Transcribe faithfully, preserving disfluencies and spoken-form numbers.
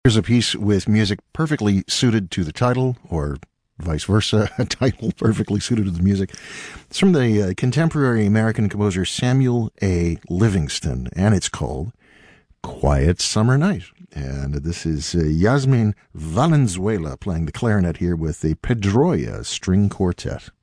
Here's a piece with music perfectly suited to the title, or vice versa, a title perfectly suited to the music. It's from the uh, contemporary American composer Samuel A. Livingston, and it's called Quiet Summer Night. And this is uh, Yasmin Valenzuela playing the clarinet here with the Pedroia String Quartet.